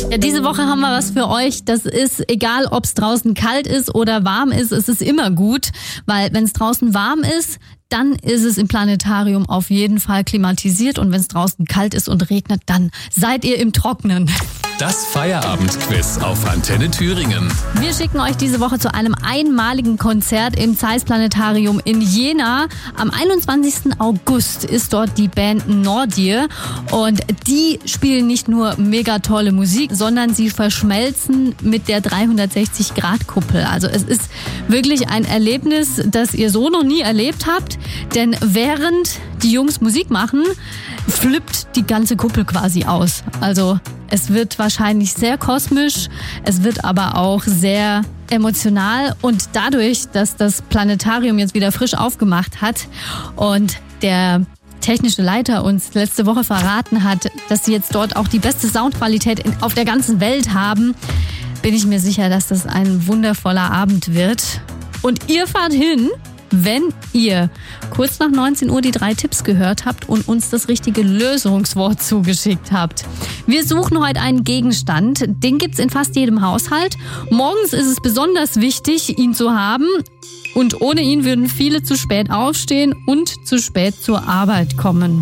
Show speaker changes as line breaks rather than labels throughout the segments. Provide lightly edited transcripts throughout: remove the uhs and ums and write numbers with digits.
Ja, diese Woche haben wir was für euch. Das ist egal, ob es draußen kalt ist oder warm ist, es ist immer gut, weil wenn es draußen warm ist, dann ist es im Planetarium auf jeden Fall klimatisiert und wenn es draußen kalt ist und regnet, dann seid ihr im Trockenen.
Das Feierabendquiz auf Antenne Thüringen.
Wir schicken euch diese Woche zu einem einmaligen Konzert im Zeiss Planetarium in Jena. Am 21. August ist dort die Band Nordir und die spielen nicht nur mega tolle Musik, sondern sie verschmelzen mit der 360-Grad-Kuppel. Also es ist wirklich ein Erlebnis, das ihr so noch nie erlebt habt, denn während die Jungs Musik machen, flippt die ganze Kuppel quasi aus. Also es wird wahrscheinlich sehr kosmisch, es wird aber auch sehr emotional und dadurch, dass das Planetarium jetzt wieder frisch aufgemacht hat und der technische Leiter uns letzte Woche verraten hat, dass sie jetzt dort auch die beste Soundqualität auf der ganzen Welt haben, bin ich mir sicher, dass das ein wundervoller Abend wird. Und ihr fahrt hin, wenn ihr kurz nach 19 Uhr die 3 Tipps gehört habt und uns das richtige Lösungswort zugeschickt habt. Wir suchen heute einen Gegenstand, den gibt's in fast jedem Haushalt. Morgens ist es besonders wichtig, ihn zu haben. Und ohne ihn würden viele zu spät aufstehen und zu spät zur Arbeit kommen.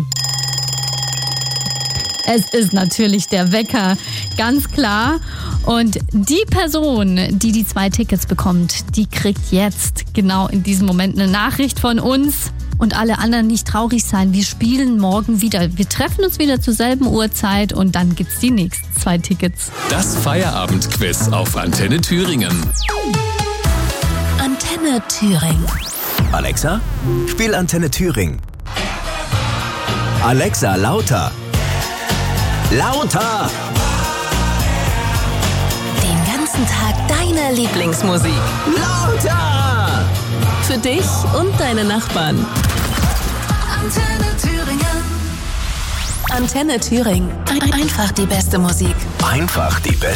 Es ist natürlich der Wecker, ganz klar. Und die Person, die die 2 Tickets bekommt, die kriegt jetzt genau in diesem Moment eine Nachricht von uns. Und alle anderen nicht traurig sein, wir spielen morgen wieder. Wir treffen uns wieder zur selben Uhrzeit und dann gibt's die nächsten 2 Tickets.
Das Feierabendquiz auf Antenne Thüringen.
Antenne Thüringen.
Alexa, spiel Antenne Thüringen. Alexa, lauter. Lauter!
Den ganzen Tag deine Lieblingsmusik.
Lauter!
Für dich und deine Nachbarn. Antenne Thüringen. Antenne Thüringen. Einfach die beste Musik.
Einfach die beste